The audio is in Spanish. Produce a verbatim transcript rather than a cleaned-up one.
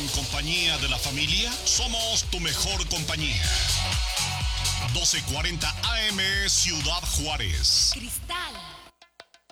en compañía de la familia, somos tu mejor compañía. doce cuarenta A M Ciudad Juárez. Cristal.